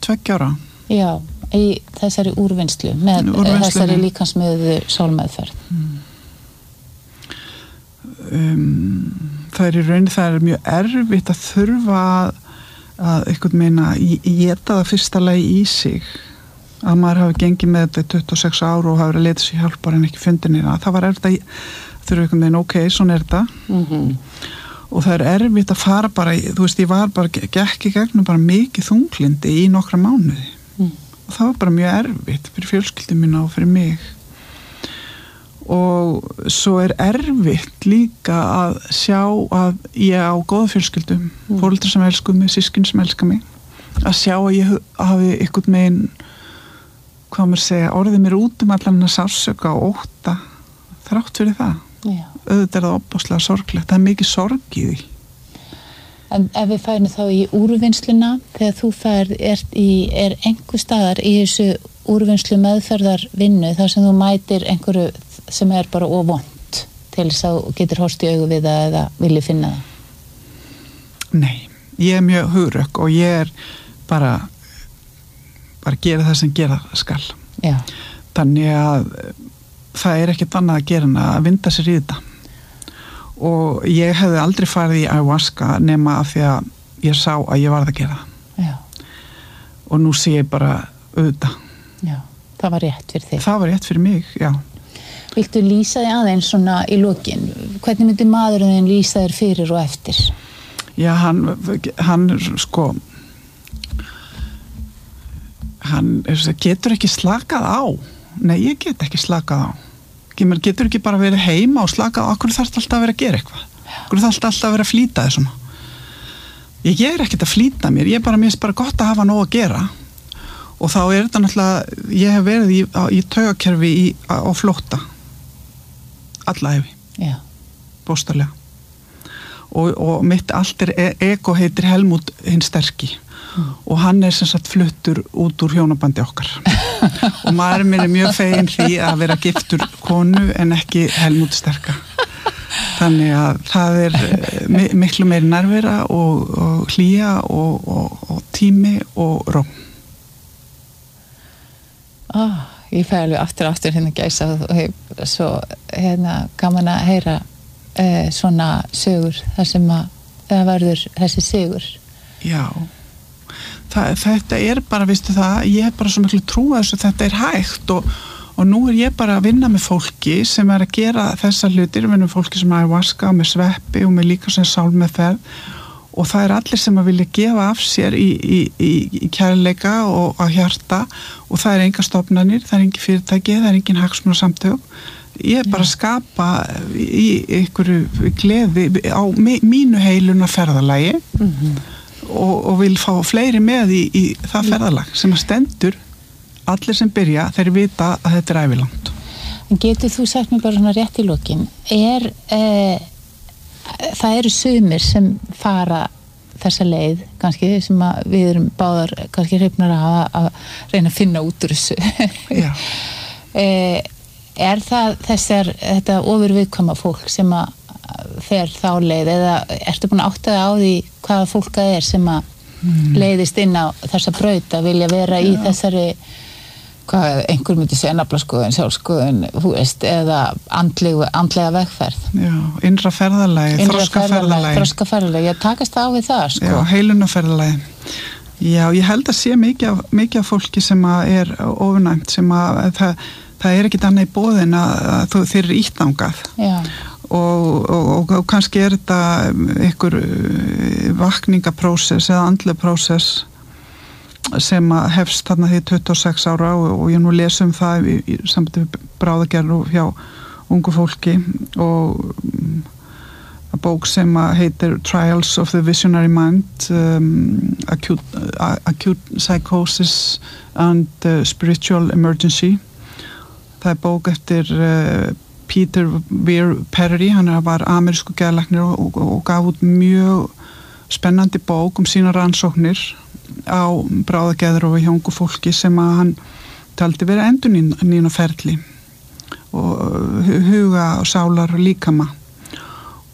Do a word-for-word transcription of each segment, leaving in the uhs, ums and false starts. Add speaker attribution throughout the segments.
Speaker 1: tveggja ára.
Speaker 2: Já, í þessari úrvinnslu með þessari líkansmiðuðu sálmeðferð.
Speaker 1: Mm. Um, það er í rauninni, það er mjög erfitt að þurfa að, að einhvern meina éta það fyrsta lagi í sig. Að maður hafi gengið með þetta í tuttugu og sex ár og hafi verið að leta sér hjálpar en ekki fundið nýra. Það var erfitt að þurfa einhvern veginn, ok, svona er þetta.
Speaker 2: Mm-hmm.
Speaker 1: Og það er erfitt að fara bara, þú veist, ég var bara, gekk í gegnum bara mikið þunglindi í nokkra mánuði.
Speaker 2: Mm.
Speaker 1: Og það var bara mjög erfitt fyrir fjölskyldum mína og fyrir mig. Og svo er erfitt líka að sjá að ég á góða fjölskyldum, mm. foreldrar sem elskuðu mig, systkin sem elska mig, að sjá að ég hafi einhvern megin, hvað maður segja, orðið mér út um allan að sársöka og ótta þrátt fyrir það.
Speaker 2: Já.
Speaker 1: Auðvitað er það opaslega sorglegt, það er mikið sorg í því.
Speaker 2: En ef við færum þá í úrvinnsluna, þegar þú fær, er, í, er einhver staðar í þessu úrvinnslu meðferðar vinnu, þar sem þú mætir einhverju sem er bara óvont til þess að þú getur horfst í augu við það eða vilji finna það?
Speaker 1: Nei, ég er mjög hugrökk og ég er bara bara gera það sem gera skal.
Speaker 2: Já.
Speaker 1: Þannig að það er ekkert annað að gera en að vinda sér í þetta. Og ég hefði aldrei farið í ayahuasca nema af því að ég sá að ég varð að gera það.
Speaker 2: Já.
Speaker 1: Og nú sé ég bara auðvitað.
Speaker 2: Já, það var rétt fyrir þig.
Speaker 1: Það var rétt fyrir mig, já.
Speaker 2: Viltu lýsa þig aðeins svona í lokin? Hvernig myndi maðurinn þinn lýsa þér fyrir og eftir?
Speaker 1: Já, hann, hann sko hann getur ekki slakað á. Nei, ég get ekki slakað á. Mér getur ekki bara verið heima og slakað á. Akkur þarf alltaf að vera að gera eitthvað. Akkur þarf alltaf að vera að flýta þessum. Ég er ekkert að flýta mér. Ég er bara, mér finnst bara gott að hafa nóg að gera. Og þá er þetta náttúrulega, ég hef verið í, í taugakerfi í, á flótta. Alla hefi.
Speaker 2: Já.
Speaker 1: Bóstarlega. Og, og mitt allt er, ego heitir Helmút hinn sterki. Mm. Og hann er sem sagt fluttur út úr hjónabandi okkar. Og maður minn er mjög feginn því að vera giftur konu en ekki Helmút sterka. Þannig að það er miklu meiri nærvera og, og hlýja og, og, og tími og ró.
Speaker 2: Oh, ég fæ alveg aftur aftur hérna gæsa og hef svo hérna gaman að heyra eh, svona sögur þar sem að það verður þessi sigur.
Speaker 1: Já. Það, þetta er bara, veistu það, ég hef bara svo miklu trú að þessu, þetta er hægt og, og nú er ég bara að vinna með fólki sem er að gera þessa hlutir, við vinnum fólki sem er ayahuasca og með sveppi og með líka sem sálmeðferð og það er allir sem að vilja gefa af sér í, í, í, í kærleika og að hjarta og það er enga stofnanir, það er engin fyrirtæki, það er engin hagsmunasamtök. Ég er bara að skapa í einhverju gleði á mínu heiluna ferðalagi
Speaker 2: Mhm.
Speaker 1: Og, og vil fá fleiri með í, í það ferðalag sem að stendur allir sem byrja þeir vita að þetta er ævilangt.
Speaker 2: En getur þú sagt mér bara svona rétt í lokin, er eh, það eru sumir sem fara þessa leið, kannski sem að við erum báðar kannski hrifnar að, að reyna að finna út úr þessu.
Speaker 1: Já.
Speaker 2: eh, er það þessar, þetta ofurviðkvæma fólk sem að fer þá leið eða ertu búin að átta þig á því hvaða fólk það er sem að mm. leiðist inn á þessa braut að vilja vera Já. Í þessari hvað einhver myndi segja naflaskoðun, sjálfskoðun þú veist, eða andlega, andlega vegferð.
Speaker 1: Já, innra ferðalagi, þroska ferðalagi.
Speaker 2: Þroska ferðalagi, ég takast á við það sko.
Speaker 1: Já, heiluna ferðalagi. Já, ég held að sé mikið af, mikið af fólki sem að er ofurnæmt, sem að það, það er ekkit annað í boðin að, að þú, þeir eru íttangað.
Speaker 2: Já.
Speaker 1: Og, og, og kannski er þetta einhver vakningaprósess eða andlega prósess sem að hefst þarna því tuttugu og sex ára og, og ég nú les um það í, í sambandi við bráðagerð og hjá ungu fólki og um, að bók sem að heitir Trials of the Visionary Mind um, acute, uh, acute Psychosis and uh, Spiritual Emergency. Það er bók eftir uh, Peter Weir Perry, hann var amerísku geðlæknir og, og, og gaf út mjög spennandi bók um sína rannsóknir á bráðageðrofi hjá ungu fólki sem að hann taldi vera endurnýjunarferli og huga og sálar og líkama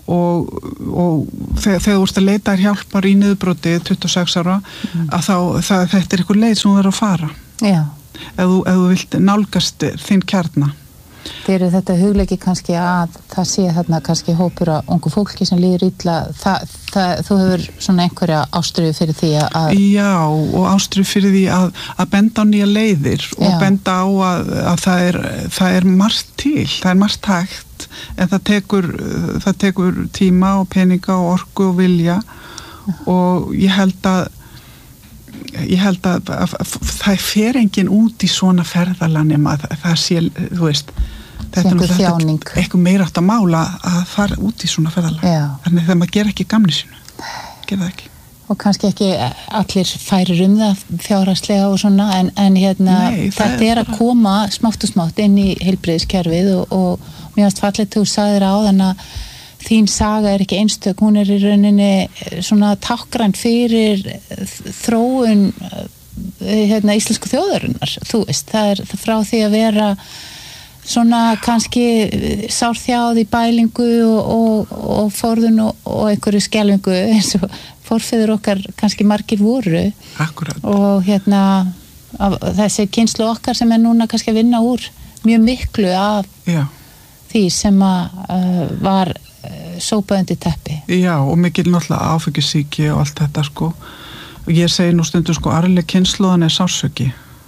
Speaker 1: og, og þegar, þegar þú ert að leita þér hjálpar í niðurbroti tuttugu og sex ára mm. að þá, það, þetta er einhver leið sem þú verður að fara
Speaker 2: Já.
Speaker 1: ef þú, ef þú vilt nálgast þinn kjarna.
Speaker 2: Þeir eru þetta hugleiki kannski að það sé þarna kannski hópur af ungu fólki sem líður illa, það, það, þú hefur svona einhverja ástríðu fyrir því að...
Speaker 1: Já, og ástríðu fyrir því að, að benda á nýja leiðir og Já. benda á að, að það, er, það er margt til, það er margt hægt, en það tekur, það tekur tíma og peninga og orku og vilja Já. og ég held að ég held að, að, að það fer enginn út í svona ferðalag nema að það sé, þú veist þetta er náttúrulega eitthvað meira átt að mála að fara út í svona ferðalag
Speaker 2: Já.
Speaker 1: þannig þegar maður ger ekki gamni sínu ger það ekki
Speaker 2: og kannski ekki allir færir um það fjárhagslega og svona en, en hérna Nei, þetta er, er að koma smátt og smátt inn í heilbrigðiskerfið og, og mér finnst fallegt þú sagðir á þannig að þín saga er ekki einstök, hún er í rauninni svona tákgræn fyrir þróun hérna íslensku þjóðarinnar, þú veist, það er það frá því að vera svona kannski sárþjáð í bælingu og, og, og forðun og, og einhverju skelfingu eins og forfeður okkar kannski margir voru.
Speaker 1: Akkurat.
Speaker 2: Og hérna þessi kynslóð okkar sem er núna kannski að vinna úr mjög miklu af
Speaker 1: Já.
Speaker 2: því sem að uh, var sópað undir teppi.
Speaker 1: Já, og mikil náttúrulega áfengissýki og allt þetta sko. Og ég segi nú stundum sko arfleg kynslóðan er sársauki.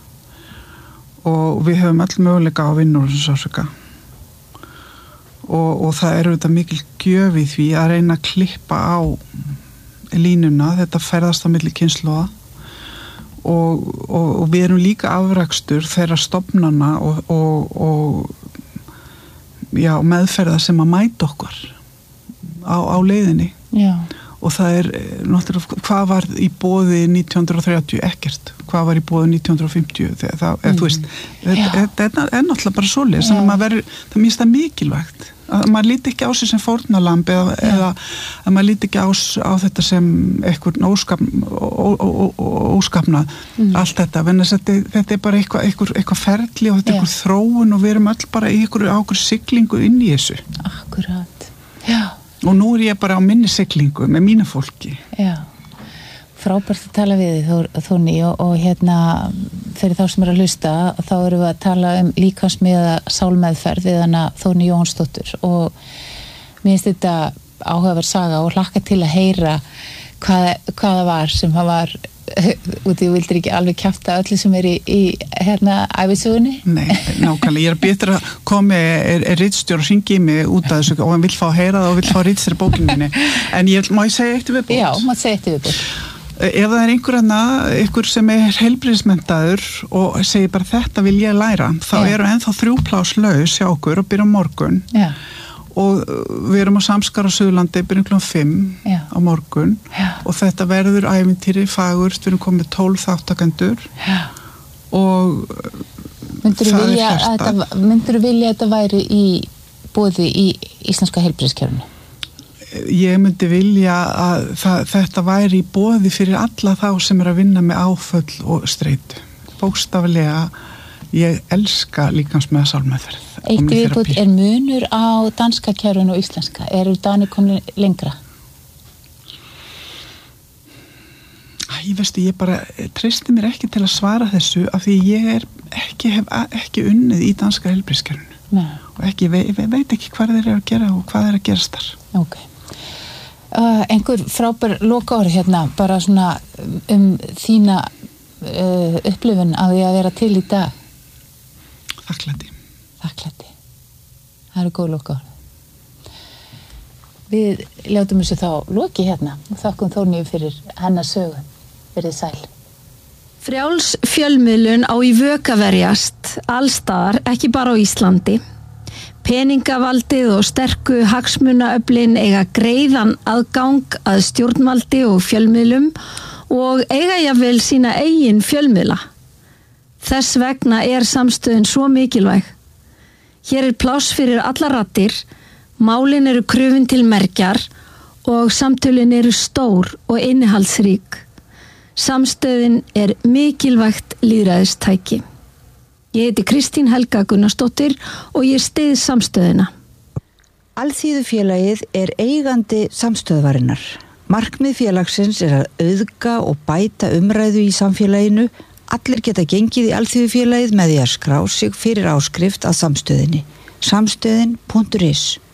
Speaker 1: Og við höfum öll möguleika á að vinna úr þessum sársauka. Og, og það er auðvitað mikil gjöf í því að reyna að klippa á línuna, þetta ferðast á milli kynslóða. Og, og, og við erum líka afrakstur þeirra stofnana og, og, og já, meðferða sem að mæta okkur. Á, á leiðinni
Speaker 2: Já.
Speaker 1: og það er náttúrulega hvað var í boði nítján hundruð og þrjátíu ekkert, hvað var í boði nítján hundruð og fimmtíu þegar það, mm. eða þú veist þetta er, er náttúrulega bara svoleiðis þannig að maður verður, það minnst það mikilvægt að maður líti ekki á sig sem fórnarlamb eða, eða að maður líti ekki á, á þetta sem einhvern óskapn ó, ó, ó, óskapnað mm. allt þetta, en þetta, þetta er bara eitthvað, eitthvað, eitthvað ferli og þetta er eitthvað þróun og við erum öll bara í eitthvað ákveð siglingu inn í þessu.
Speaker 2: Akkurat, já
Speaker 1: Og nú er ég bara á minni siglingu með mínu fólki.
Speaker 2: Já, frábært að tala við þið, Þórný, og, og hérna, fyrir þá sem er að hlusta, þá erum við að tala um líkamsmiðaða sálmeðferð við hana Þórný Jóhannsdóttur og mér finnst þetta áhugaverð saga og hlakka til að heyra hvað, hvað það var sem það var út í vildir ekki alveg kjafta öllu sem er í, í hérna ævisögunni.
Speaker 1: Nei, nákvæmlega, ég er betur að komi er, er ritstjóri og hringi í mig út af þessu og hann vill fá að heyra það og vill fá að ritstjóri bókinu minni en ég, má ég segja eitt viðbót?
Speaker 2: Já, má ég segja eitt viðbót.
Speaker 1: Ef það er einhver hana, einhver sem er heilbrigðismenntaður og segir bara þetta vil ég læra, þá Já. Eru ennþá þrjú pláss laus hjá okkur og byrja morgun
Speaker 2: Já.
Speaker 1: Og við erum á Samskar á Suðurlandi byrjum klukkan fimm
Speaker 2: Já.
Speaker 1: Á morgun
Speaker 2: Já.
Speaker 1: Og þetta verður ævintýri fagurt, við erum komið tólf þáttakendur
Speaker 2: Já.
Speaker 1: Og
Speaker 2: myndirðu vilja, myndirðu vilja að þetta væri í boði í íslenska heilbrigðiskerfinu?
Speaker 1: Ég myndi vilja að það, þetta væri í boði fyrir alla þá sem er að vinna með áföll og streitu. Bókstaflega ég elska líkamsmiðaða sálmeðferð.
Speaker 2: Eitt viðbútt, er munur á danska kerfinu og íslenska? Eru Danir komin lengra?
Speaker 1: Æ, ég veistu, ég bara treysti mér ekki til að svara þessu af því ég er ekki, hef ekki unnið í danska heilbrigðiskerfinu.
Speaker 2: Nei.
Speaker 1: Og ekki, ve, veit ekki hvað þeir eru að gera og hvað er að gerast þar.
Speaker 2: Ok. Uh, einhver frábær lokaorð hérna, bara svona um þína uh, upplifun af því að vera til í dag.
Speaker 1: Þakklæti.
Speaker 2: Þakklæti. Það eru góð lokaorð. Við ljátum þessu þá loki hérna og þakkum Þórnýju fyrir hennar sögu. Verið sæl.
Speaker 3: Frjáls fjölmiðlun á í vök að verjast allstaðar, ekki bara á Íslandi. Peningavaldið og sterku hagsmunaöflin eiga greiðan aðgang að stjórnvaldi og fjölmiðlum og eiga jafnvel sína eigin fjölmiðla. Þess vegna er samstöðin svo mikilvæg. Hér er pláss fyrir alla raddir, málin eru krufin til mergjar og samtölin eru stór og innihaldsrík. Samstöðin er mikilvægt lýðræðistæki. Ég heiti Kristín Helga Gunnarsdóttir og ég styð samstöðina.
Speaker 4: Alþýðufélagið er eigandi samstöðvarinnar. Markmið félagsins er að auðga og bæta umræðu í samfélaginu. Allir geta gengið í Alþýðufélagið með því að skrá sig fyrir áskrift að samstöðinni. samstöðin punktur is